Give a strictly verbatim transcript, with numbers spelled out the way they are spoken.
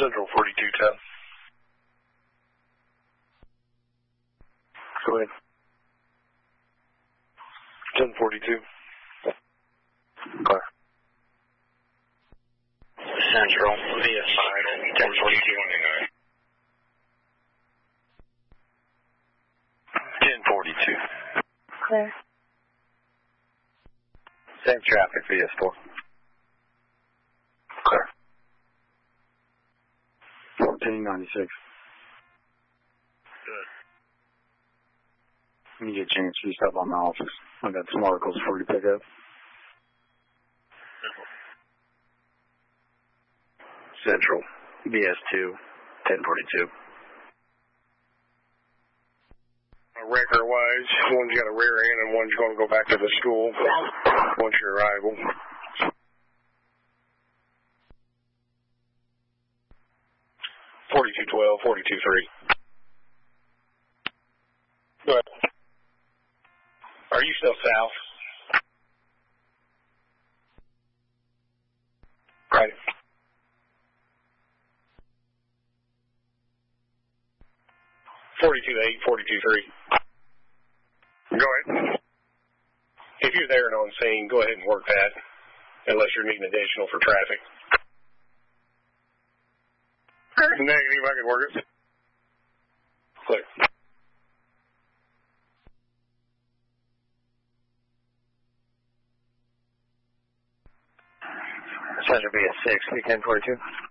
Central forty-two ten. Go ahead. ten forty-two. Clear. Central, V S five, ten forty-two. ten forty-two. Clear. Same traffic, V S four. Clear. fourteen ninety-six. Good. When you get a chance, you stop by my office. I got some articles for you to pick up. Central, B S two, ten forty-two. Record-wise, one's got a rear end and one's going to go back to the school once your arrival. forty-two twelve, forty-two three. Go ahead. Are you still south? Right. forty-two eight, forty-two three. Go ahead. If you're there and on scene, go ahead and work that, unless you're needing additional for traffic. Negative, I can work it. Clear. Central, B S six, ten forty-two.